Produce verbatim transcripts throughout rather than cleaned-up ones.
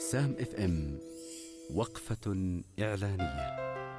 سام اف ام وقفة إعلانية.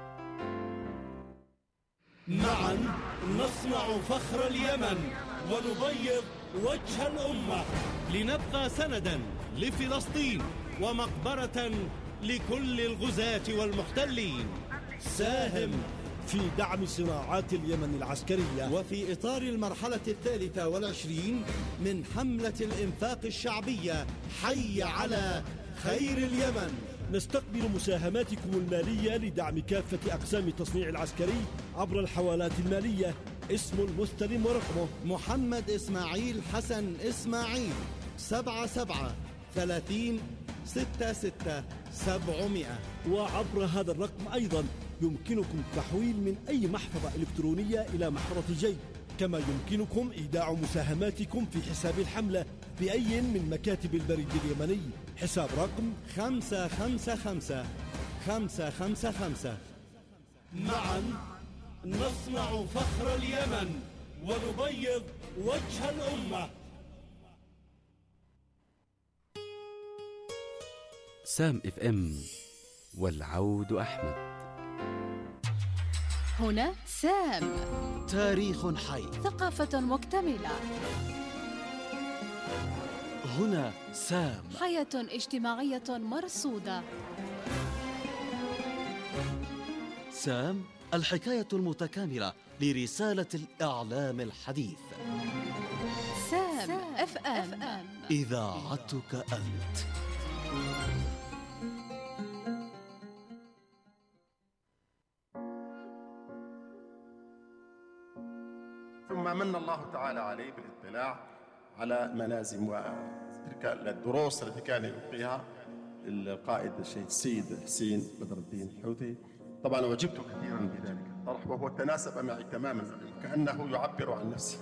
معا نصنع فخر اليمن ونبيض وجه الأمة، لنبقى سندا لفلسطين ومقبرة لكل الغزاة والمحتلين. ساهم في دعم صناعات اليمن العسكرية، وفي إطار المرحلة الثالثة والعشرين من حملة الإنفاق الشعبية حي على خير اليمن، نستقبل مساهماتكم المالية لدعم كافة أقسام التصنيع العسكري عبر الحوالات المالية. اسم المستلم ورقمه محمد إسماعيل حسن إسماعيل، سبعة سبعة ثلاثين ستة ستة سبعمائة. وعبر هذا الرقم أيضا يمكنكم التحويل من أي محفظة إلكترونية إلى محفظة جيب، كما يمكنكم إيداع مساهماتكم في حساب الحملة بأي من مكاتب البريد اليمني. حساب رقم خمسة خمسة خمسة خمسة خمسة خمسة. معا نصنع فخر اليمن ونبيض وجه الأمة. سام اف ام والعود أحمد. هنا سام، تاريخ حي، ثقافة مكتملة. هنا سام، حياة اجتماعية مرصودة. سام، الحكاية المتكاملة لرسالة الإعلام الحديث. سام, سام اف ام، إذاعتك أنت. ثم من الله تعالى عليه بالاطلاع على منازم وتلك الدروس التي كان يلقيها القائد الشهيد السيد حسين بدر الدين الحوثي. طبعا وجبت كثيرا بذلك الطرح، وهو تناسب معي تماما، كأنه يعبر عن نفسه.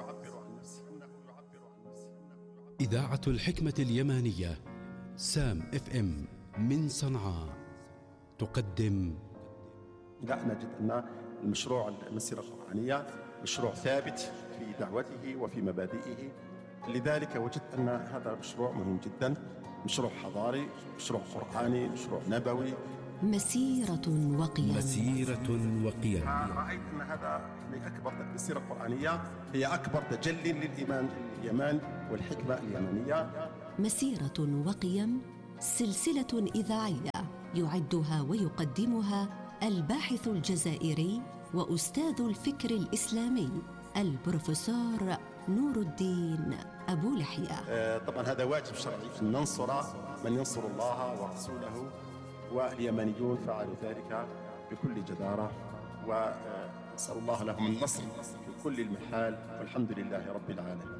إذاعة الحكمة اليمانية سام اف ام من صنعاء تقدم. لا نجد أن المشروع المسيرة القرآنية مشروع ثابت في دعوته وفي مبادئه، لذلك وجدت أن هذا مشروع مهم جدا، مشروع حضاري، مشروع قرآني، مشروع نبوي. مسيرة وقيم، مسيرة وقيم. رأيت أن هذا يعني أكبر مسيرة قرآنية، هي أكبر تجلي للإيمان اليمن والحكمة اليمنية. مسيرة وقيم، سلسلة إذاعية يعدها ويقدمها الباحث الجزائري وأستاذ الفكر الإسلامي البروفيسور نور الدين أبو لحية. آه طبعا هذا واجب شرعي أن ننصر من ينصر الله ورسوله، واليمنيون فعلوا ذلك بكل جدارة، ونسأل الله لهم النصر في كل المحال، والحمد لله رب العالمين.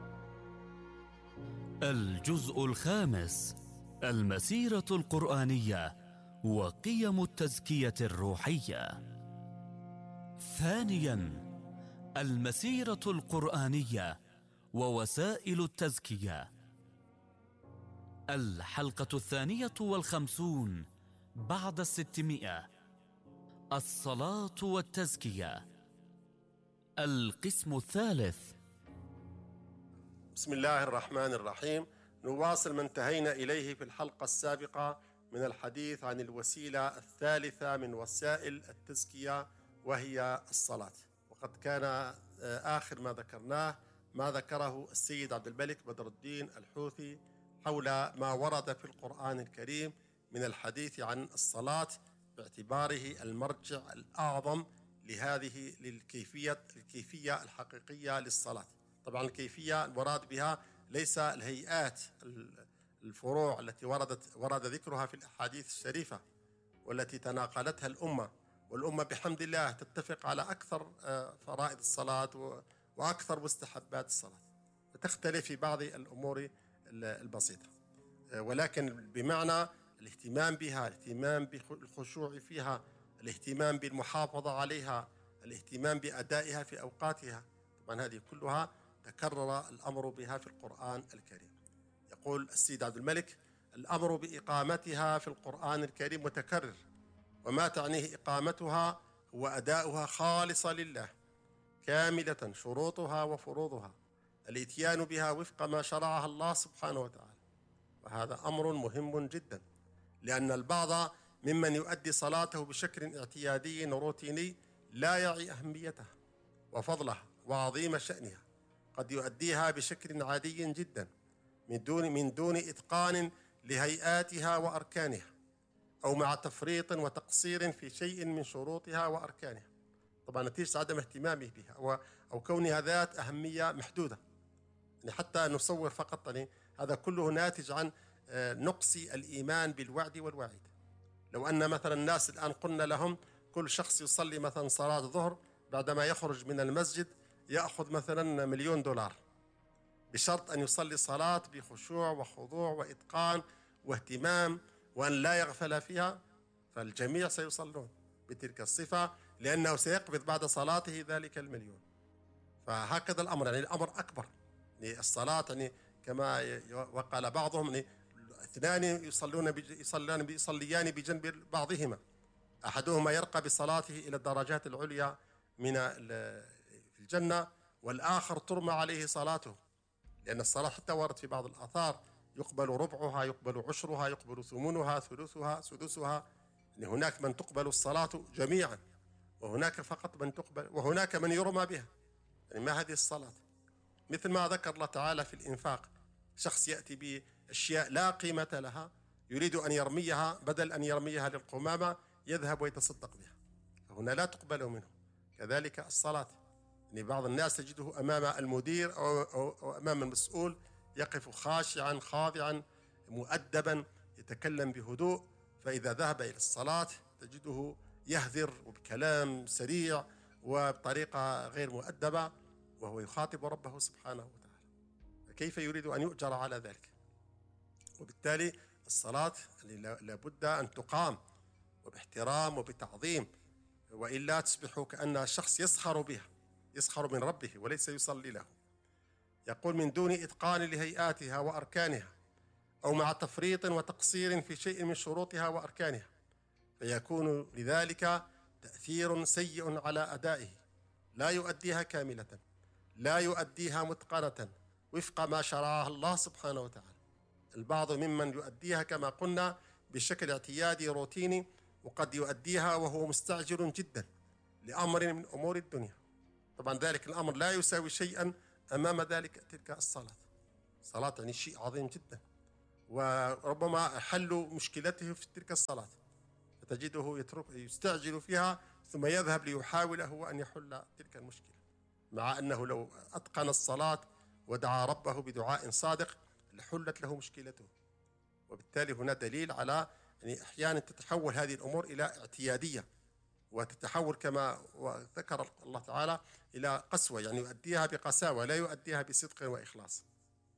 الجزء الخامس، المسيرة القرآنية وقيم التزكية الروحية. ثانياً، المسيرة القرآنية ووسائل التزكية. الحلقة الثانية والخمسون بعد الستمائة، الصلاة والتزكية. القسم الثالث. بسم الله الرحمن الرحيم. نواصل ما انتهينا إليه في الحلقة السابقة من الحديث عن الوسيلة الثالثة من وسائل التزكية، وهي الصلاة. وقد كان آخر ما ذكرناه ما ذكره السيد عبد الملك بدر الدين الحوثي حول ما ورد في القرآن الكريم من الحديث عن الصلاة باعتباره المرجع الأعظم لهذه للكيفية الكيفية الحقيقية للصلاة. طبعا الكيفية المراد بها ليس الهيئات الفروع التي وردت ورد ذكرها في الأحاديث الشريفة والتي تناقلتها الأمة، والأمة بحمد الله تتفق على أكثر فرائض الصلاة وأكثر مستحبات الصلاة، وتختلف في بعض الأمور البسيطة، ولكن بمعنى الاهتمام بها، الاهتمام بالخشوع فيها، الاهتمام بالمحافظة عليها، الاهتمام بأدائها في أوقاتها. طبعا هذه كلها تكرر الأمر بها في القرآن الكريم. يقول السيد عبد الملك: الأمر بإقامتها في القرآن الكريم متكرر، وما تعنيه إقامتها هو أداؤها خالصة لله كاملة، شروطها وفروضها، الاتيان بها وفق ما شرعها الله سبحانه وتعالى، وهذا أمر مهم جدا، لأن البعض ممن يؤدي صلاته بشكل اعتيادي روتيني لا يعي أهميتها وفضلها وعظيم شأنها، قد يؤديها بشكل عادي جدا من دون من دون إتقان لهيئاتها وأركانها، أو مع تفريط وتقصير في شيء من شروطها وأركانها، طبعا نتيجة عدم اهتمامه بها أو, أو كونها ذات أهمية محدودة. يعني حتى نصور فقط، يعني هذا كله ناتج عن نقص الإيمان بالوعد والوعيد. لو أن مثلا الناس الآن قلنا لهم كل شخص يصلي مثلا صلاة الظهر بعدما يخرج من المسجد يأخذ مثلا مليون دولار، بشرط أن يصلي صلاة بخشوع وخضوع وإتقان واهتمام وأن لا يغفل فيها، فالجميع سيصلون بتلك الصفة، لأنه سيقبض بعد صلاته ذلك المليون. فهكذا الأمر، يعني الأمر أكبر. يعني الصلاة يعني كما وقال بعضهم يعني اثنان يصلون يصليان يصليان بجنب بعضهما، أحدهما يرقى بصلاته إلى الدرجات العليا من الجنة، والآخر ترمى عليه صلاته، لأن الصلاة حتى ورد في بعض الآثار يقبل ربعها، يقبل عشرها، يقبل ثمنها، ثلثها، سدسها. يعني هناك من تقبل الصلاة جميعا، وهناك فقط من تقبل، وهناك من يرمى بها. يعني ما هذه الصلاة؟ مثل ما ذكر الله تعالى في الإنفاق، شخص يأتي بأشياء لا قيمة لها يريد أن يرميها، بدل أن يرميها للقمامة يذهب ويتصدق بها، فهنا لا تقبل منه. كذلك الصلاة، يعني بعض الناس تجده أمام المدير أو, أو, أو أمام المسؤول يقف خاشعا خاضعا مؤدبا يتكلم بهدوء، فإذا ذهب إلى الصلاة تجده يهذر وبكلام سريع وبطريقة غير مؤدبة، وهو يخاطب ربه سبحانه وتعالى، فكيف يريد أن يؤجر على ذلك؟ وبالتالي الصلاة لابد أن تقام وباحترام وبتعظيم، وإلا تصبح كأن الشخص يسخر بها، يسخر من ربه وليس يصلي له. يقول من دون إتقان لهيئاتها وأركانها، أو مع تفريط وتقصير في شيء من شروطها وأركانها، فيكون لذلك تأثير سيء على أدائه، لا يؤديها كاملة، لا يؤديها متقنة وفق ما شرعها الله سبحانه وتعالى. البعض ممن يؤديها كما قلنا بشكل اعتيادي روتيني، وقد يؤديها وهو مستعجل جدا لأمر من أمور الدنيا. طبعا ذلك الأمر لا يساوي شيئا أمام ذلك تلك الصلاة. الصلاة يعني شيء عظيم جدا، وربما حل مشكلته في تلك الصلاة، فتجده يترك يستعجل فيها ثم يذهب ليحاول هو أن يحل تلك المشكلة، مع أنه لو أتقن الصلاة ودعا ربه بدعاء صادق لحلت له مشكلته. وبالتالي هنا دليل على يعني أحيانا تتحول هذه الأمور إلى اعتيادية، وتتحول كما ذكر الله تعالى إلى قسوة، يعني يؤديها بقساوة لا يؤديها بصدق وإخلاص،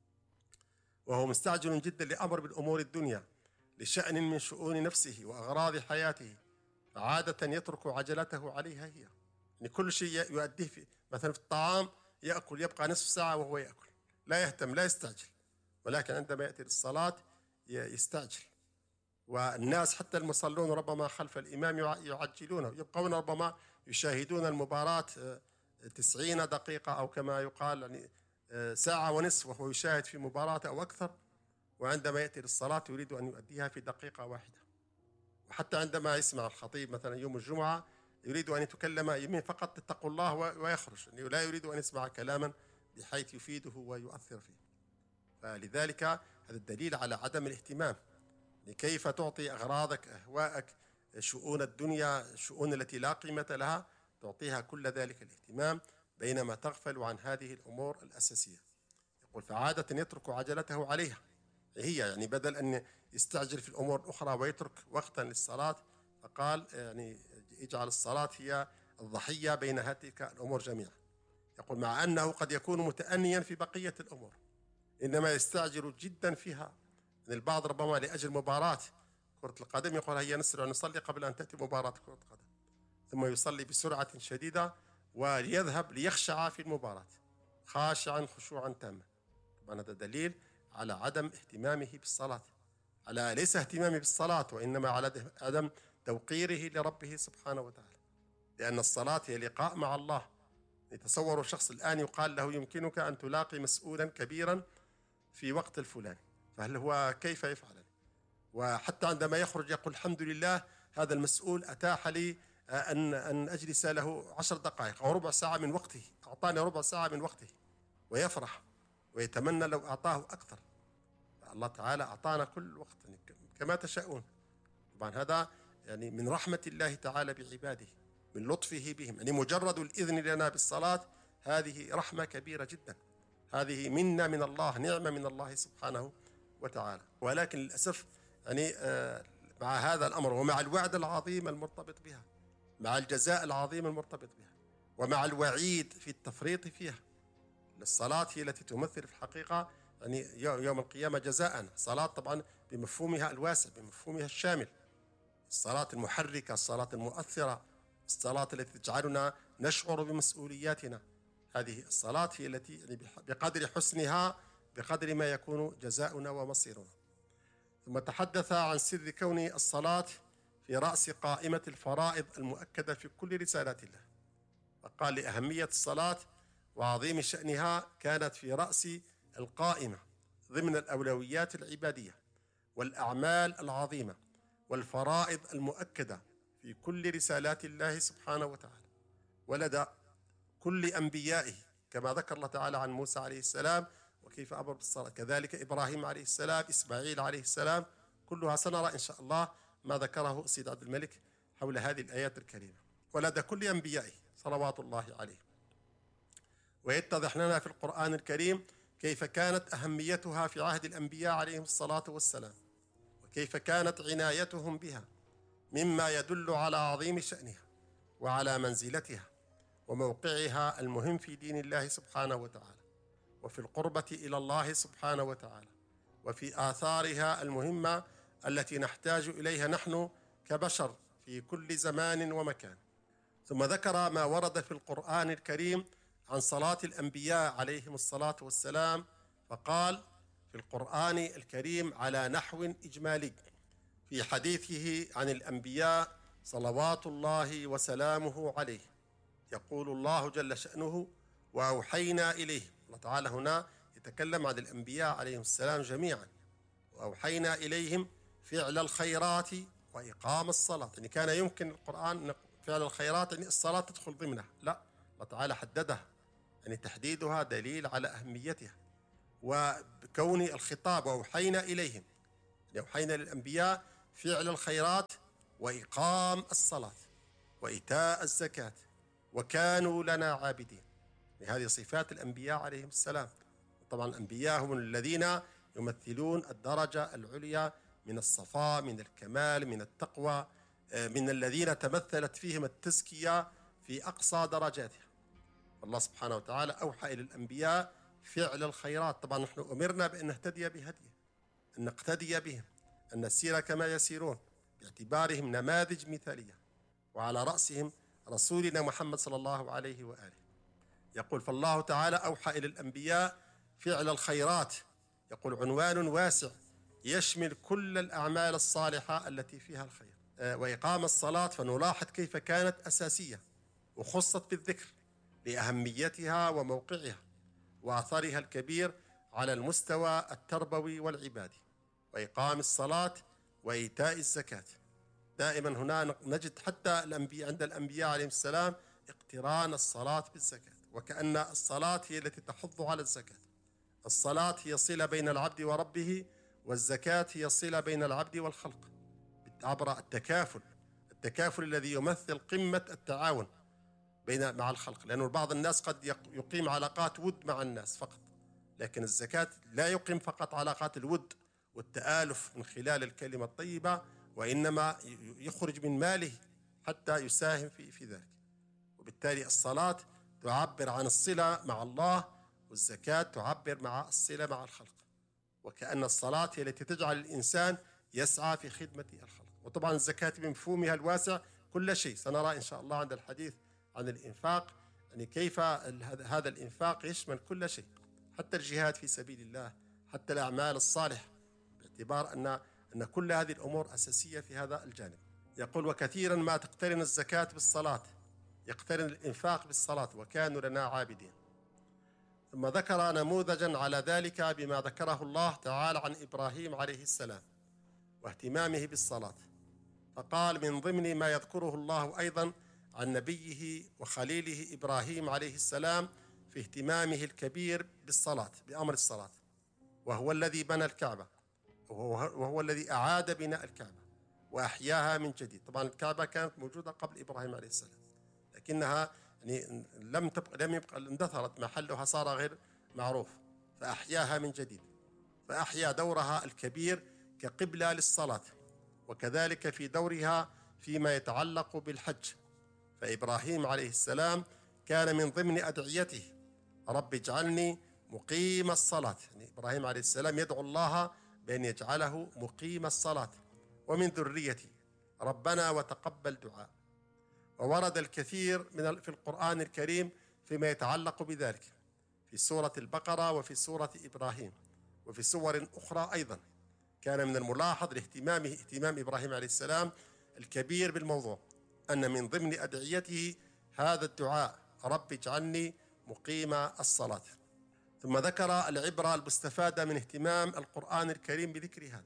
وهو مستعجل جدا لأمر من أمور الدنيا لشأن من شؤون نفسه وأغراض حياته، فعادة يترك عجلته عليها هي، يعني كل شيء يؤديه في مثلا في الطعام يأكل يبقى نصف ساعة وهو يأكل، لا يهتم لا يستعجل، ولكن عندما يأتي للصلاة يستعجل. والناس حتى المصلون ربما خلف الإمام يعجلونه، يبقون ربما يشاهدون المباراة تسعين دقيقة أو كما يقال يعني ساعة ونصف وهو يشاهد في مباراة أو أكثر، وعندما يأتي للصلاة يريد أن يؤديها في دقيقة واحدة. وحتى عندما يسمع الخطيب مثلا يوم الجمعة يريد أن يتكلم يمين فقط اتقوا الله ويخرج، يعني لا يريد أن يسمع كلاما بحيث يفيده ويؤثر فيه. فلذلك هذا الدليل على عدم الاهتمام، كيف تعطي أغراضك أهواءك شؤون الدنيا، شؤون التي لا قيمة لها، تعطيها كل ذلك الاهتمام بينما تغفل عن هذه الأمور الأساسية. يقول فعادة يترك عجلته عليها، هي يعني بدل أن يستعجل في الأمور الأخرى ويترك وقتا للصلاة، فقال يعني يجعل الصلاة هي الضحية بين هذه الأمور جميعا. يقول مع أنه قد يكون متأنيا في بقية الأمور، إنما يستعجل جدا فيها. البعض ربما لأجل مباراة كرة القدم يقول هيا نسرع نصلي قبل أن تأتي مباراة كرة القدم، ثم يصلي بسرعة شديدة ويذهب ليخشع في المباراة خاشعا خشوعا تاما. طبعا هذا دليل على عدم اهتمامه بالصلاة، على ليس اهتمامه بالصلاة وإنما على عدم توقيره لربه سبحانه وتعالى، لأن الصلاة هي لقاء مع الله. يتصور الشخص الآن يقال له يمكنك أن تلاقي مسؤولا كبيرا في وقت الفلاني، فهل هو كيف يفعل؟ وحتى عندما يخرج يقول الحمد لله هذا المسؤول أتاح لي أن أن أجلس له عشر دقائق أو ربع ساعة من وقته، أعطاني ربع ساعة من وقته، ويفرح ويتمنى لو أعطاه أكثر. الله تعالى أعطانا كل وقت كما تشاءون. طبعا هذا يعني من رحمة الله تعالى بعباده، من لطفه بهم. يعني مجرد الإذن لنا بالصلاة هذه رحمة كبيرة جدا، هذه منا من الله، نعمة من الله سبحانه وتعالى. ولكن للأسف يعني مع هذا الأمر ومع الوعد العظيم المرتبط بها، مع الجزاء العظيم المرتبط بها، ومع الوعيد في التفريط فيها، الصلاة هي التي تمثل في الحقيقة يعني يوم القيامة جزاء. الصلاة طبعا بمفهومها الواسع، بمفهومها الشامل، الصلاة المحركة، الصلاة المؤثرة، الصلاة التي تجعلنا نشعر بمسؤولياتنا. هذه الصلاة هي التي يعني بقدر حسنها بقدر ما يكون جزاؤنا ومصيرنا. ثم تحدث عن سر كون الصلاة في رأس قائمة الفرائض المؤكدة في كل رسالات الله، فقال لأهمية الصلاة وعظيم شأنها كانت في رأس القائمة ضمن الأولويات العبادية والأعمال العظيمة والفرائض المؤكدة في كل رسالات الله سبحانه وتعالى ولدى كل أنبيائه، كما ذكر الله تعالى عن موسى عليه السلام وكيف أمر بالصلاة، كذلك إبراهيم عليه السلام، إسماعيل عليه السلام، كلها سنرى إن شاء الله ما ذكره سيد عبد الملك حول هذه الآيات الكريمة ولدى كل أنبيائه صلوات الله عليه. ويتضح لنا في القرآن الكريم كيف كانت أهميتها في عهد الأنبياء عليهم الصلاة والسلام، وكيف كانت عنايتهم بها مما يدل على عظيم شأنها وعلى منزلتها وموقعها المهم في دين الله سبحانه وتعالى، وفي القربة إلى الله سبحانه وتعالى، وفي آثارها المهمة التي نحتاج إليها نحن كبشر في كل زمان ومكان. ثم ذكر ما ورد في القرآن الكريم عن صلاة الأنبياء عليهم الصلاة والسلام، فقال في القرآن الكريم على نحو إجمالي في حديثه عن الأنبياء صلوات الله وسلامه عليه، يقول الله جل شأنه وأوحينا إليه. الله تعالى هنا يتكلم عن الأنبياء عليهم السلام جميعا، وأوحينا إليهم فعل الخيرات وإقام الصلاة. يعني كان يمكن القرآن فعل الخيرات يعني الصلاة تدخل ضمنها، لا، الله تعالى حددها، يعني تحديدها دليل على أهميتها وكون الخطاب وأوحينا إليهم، يعني أوحينا للأنبياء فعل الخيرات وإقام الصلاة وإيتاء الزكاة وكانوا لنا عابدين. هذه صفات الأنبياء عليهم السلام. طبعا الأنبياء هم الذين يمثلون الدرجة العليا من الصفاء، من الكمال، من التقوى، من الذين تمثلت فيهم التزكية في أقصى درجاتها. الله سبحانه وتعالى أوحى إلى الأنبياء فعل الخيرات. طبعا نحن أمرنا بأن نهتدي بهديه، أن نقتدي بهم، أن نسير كما يسيرون باعتبارهم نماذج مثالية، وعلى رأسهم رسولنا محمد صلى الله عليه وآله. يقول فالله تعالى أوحى إلى الأنبياء فعل الخيرات، يقول عنوان واسع يشمل كل الأعمال الصالحة التي فيها الخير، وإقام الصلاة فنلاحظ كيف كانت أساسية وخصت بالذكر لأهميتها وموقعها وأثرها الكبير على المستوى التربوي والعبادي، وإقام الصلاة وإيتاء الزكاة. دائما هنا نجد حتى الأنبياء عند الأنبياء عليهم السلام اقتران الصلاة بالزكاة، وكأن الصلاة هي التي تحض على الزكاة. الصلاة هي صلة بين العبد وربه، والزكاة هي صلة بين العبد والخلق عبر التكافل، التكافل الذي يمثل قمة التعاون بين مع الخلق، لأنه بعض الناس قد يقيم علاقات ود مع الناس فقط، لكن الزكاة لا يقيم فقط علاقات الود والتآلف من خلال الكلمة الطيبة، وإنما يخرج من ماله حتى يساهم في في ذلك. وبالتالي الصلاة تعبر عن الصلة مع الله، والزكاة تعبر مع الصلة مع الخلق، وكأن الصلاة هي التي تجعل الإنسان يسعى في خدمة الخلق. وطبعا الزكاة بمفهومها الواسع كل شيء، سنرى إن شاء الله عند الحديث عن الإنفاق يعني كيف هذا الإنفاق يشمل كل شيء، حتى الجهاد في سبيل الله، حتى الأعمال الصالحة، باعتبار أن أن كل هذه الأمور أساسية في هذا الجانب. يقول وكثيرا ما تقترن الزكاة بالصلاة، يقترن الإنفاق بالصلاة وكانوا لنا عابدين. ثم ذكر نموذجا على ذلك بما ذكره الله تعالى عن إبراهيم عليه السلام واهتمامه بالصلاة، فقال من ضمن ما يذكره الله أيضا عن نبيه وخليله إبراهيم عليه السلام في اهتمامه الكبير بالصلاة، بأمر الصلاة، وهو الذي بنى الكعبة، وهو الذي أعاد بناء الكعبة وأحياها من جديد. طبعا الكعبة كانت موجودة قبل إبراهيم عليه السلام، لكنها يعني لم تبقى لم يبقى اندثرت، محلها صار غير معروف، فأحياها من جديد، فأحيا دورها الكبير كقبلة للصلاة، وكذلك في دورها فيما يتعلق بالحج. فإبراهيم عليه السلام كان من ضمن أدعيته رب اجعلني مقيم الصلاة، يعني إبراهيم عليه السلام يدعو الله بأن يجعله مقيم الصلاة ومن ذريتي ربنا وتقبل دعاء. وورد الكثير من في القرآن الكريم فيما يتعلق بذلك في سورة البقرة وفي سورة إبراهيم وفي سور أخرى أيضا. كان من الملاحظ لاهتمامه اهتمام إبراهيم عليه السلام الكبير بالموضوع أن من ضمن أدعيته هذا الدعاء رب اجعلني مقيم الصلاة. ثم ذكر العبرة المستفادة من اهتمام القرآن الكريم بذكر هذا،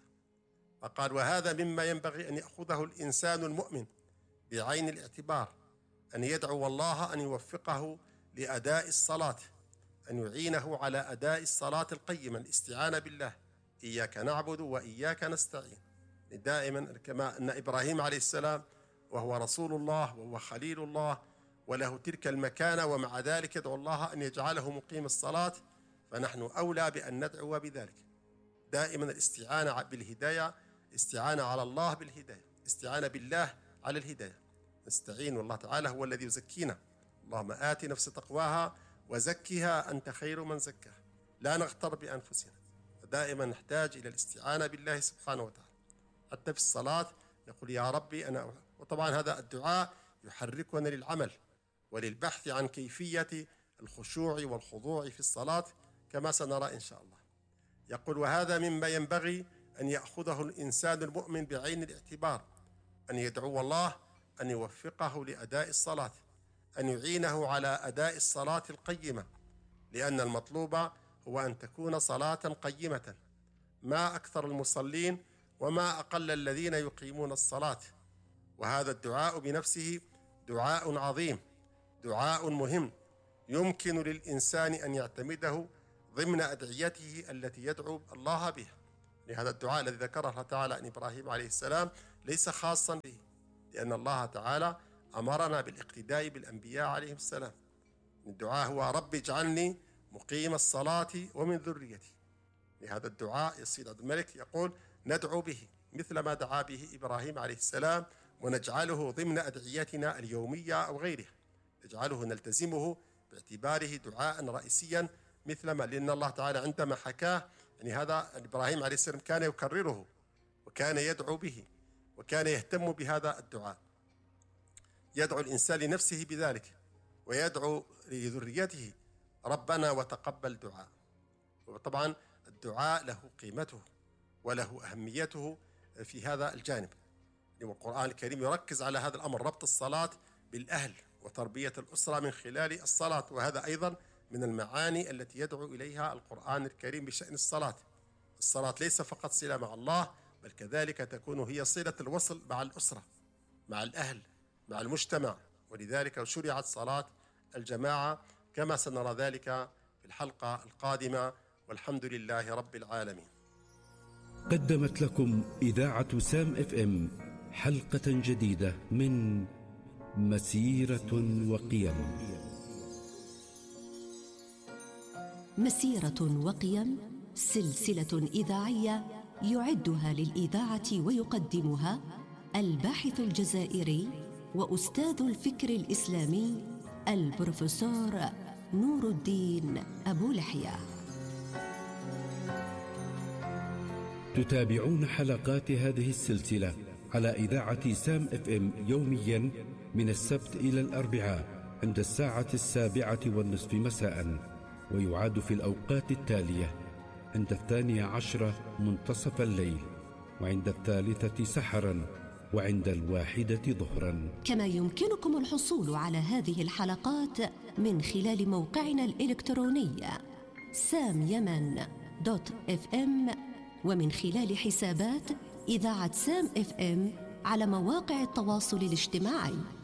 فقال وهذا مما ينبغي أن يأخذه الإنسان المؤمن بعين الاعتبار، أن يدعو الله أن يوفقه لأداء الصلاة، أن يعينه على أداء الصلاة القيمة، الاستعانة بالله، إياك نعبد وإياك نستعين. دائما كما أن إبراهيم عليه السلام وهو رسول الله وهو خليل الله وله تلك المكانة، ومع ذلك يدعو الله أن يجعله مقيم الصلاة، فنحن أولى بأن ندعو بذلك. دائما الاستعانة بالهداية، استعانة على الله بالهداية، استعانة بالله على الهداية، نستعين والله تعالى هو الذي يزكينا. اللهم آت نفس تقواها وزكها أنت خير من زكاها، لا نغتر بأنفسنا. دائما نحتاج إلى الاستعانة بالله سبحانه وتعالى، حتى في الصلاة نقول يا ربي أنا. وطبعا هذا الدعاء يحركنا للعمل وللبحث عن كيفية الخشوع والخضوع في الصلاة كما سنرى إن شاء الله. يقول وهذا مما ينبغي أن يأخذه الإنسان المؤمن بعين الاعتبار، أن يدعو الله أن يوفقه لأداء الصلاة، أن يعينه على أداء الصلاة القيمة، لأن المطلوب هو أن تكون صلاة قيمة. ما أكثر المصلين وما أقل الذين يقيمون الصلاة. وهذا الدعاء بنفسه دعاء عظيم، دعاء مهم، يمكن للإنسان أن يعتمده ضمن أدعيته التي يدعو الله بها. لهذا الدعاء الذي ذكره الله تعالى عن إبراهيم عليه السلام ليس خاصا به، لأن الله تعالى أمرنا بالاقتداء بالأنبياء عليهم السلام. الدعاء هو رب اجعلني مقيم الصلاة ومن ذريتي. لهذا الدعاء السيد عبد الملك يقول ندعو به مثل ما دعا به إبراهيم عليه السلام، ونجعله ضمن أدعيتنا اليومية أو غيرها، نجعله نلتزمه باعتباره دعاء رئيسيا، مثل ما لأن الله تعالى عندما حكاه يعني هذا إبراهيم عليه السلام كان يكرره وكان يدعو به وكان يهتم بهذا الدعاء. يدعو الإنسان لنفسه بذلك ويدعو لذريته ربنا وتقبل دعاء. وطبعا الدعاء له قيمته وله أهميته في هذا الجانب. والقرآن الكريم يركز على هذا الأمر، ربط الصلاة بالأهل وتربية الأسرة من خلال الصلاة، وهذا أيضا من المعاني التي يدعو إليها القرآن الكريم بشأن الصلاة. الصلاة ليس فقط صلة مع الله، بل كذلك تكون هي صلة الوصل مع الأسرة، مع الأهل، مع المجتمع. ولذلك شرعت صلاة الجماعة كما سنرى ذلك في الحلقة القادمة، والحمد لله رب العالمين. قدمت لكم إذاعة سام اف ام حلقة جديدة من مسيرة وقيم. مسيرة وقيم سلسلة إذاعية يعدها للإذاعة ويقدمها الباحث الجزائري وأستاذ الفكر الإسلامي البروفيسور نور الدين أبو لحية. تتابعون حلقات هذه السلسلة على إذاعة سام اف ام يوميا من السبت إلى الأربعاء عند الساعة السابعة والنصف مساء، ويعاد في الأوقات التالية: عند الثانية عشرة منتصف الليل، وعند الثالثة سحرا، وعند الواحدة ظهرا. كما يمكنكم الحصول على هذه الحلقات من خلال موقعنا الإلكتروني سام يمن دوت اف ام، ومن خلال حسابات إذاعة سام اف ام على مواقع التواصل الاجتماعي.